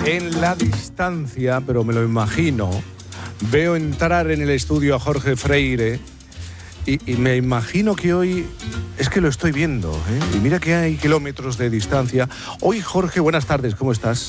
en la distancia, pero me lo imagino. Veo entrar en el estudio a Jorge Freire y me imagino que hoy, es que lo estoy viendo, ¿eh? Y mira que hay kilómetros de distancia. Hoy, Jorge, buenas tardes, ¿cómo estás?